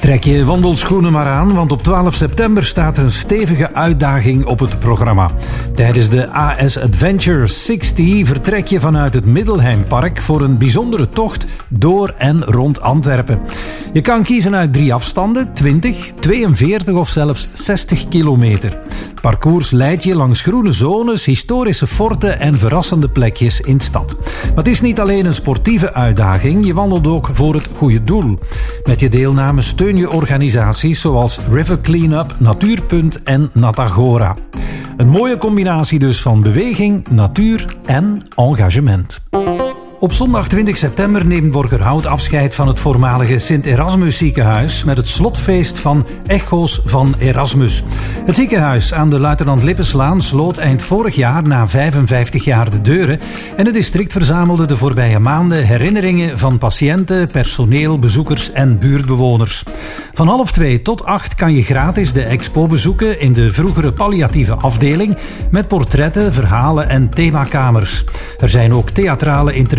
Trek je wandelschoenen maar aan, want op 12 september staat een stevige uitdaging op het programma. Tijdens de AS Adventure 60 vertrek je vanuit het Middelheimpark voor een bijzondere tocht door en rond Antwerpen. Je kan kiezen uit 3 afstanden, 20, 42 of zelfs 60 kilometer. Het parcours leidt je langs groene zones, historische forten en verrassende plekjes in stad. Maar het is niet alleen een sportieve uitdaging, je wandelt ook voor het goede doel. Met je deelname steun je organisaties zoals River Cleanup, Natuurpunt en Natagora. Een mooie combinatie dus van beweging, natuur en engagement. Op zondag 20 september neemt Borgerhout afscheid van het voormalige Sint-Erasmus ziekenhuis met het slotfeest van Echo's van Erasmus. Het ziekenhuis aan de Luitenant Lippenslaan sloot eind vorig jaar na 55 jaar de deuren en het district verzamelde de voorbije maanden herinneringen van patiënten, personeel, bezoekers en buurtbewoners. Van 12:30 tot 8 kan je gratis de expo bezoeken in de vroegere palliatieve afdeling met portretten, verhalen en themakamers. Er zijn ook theatrale interventies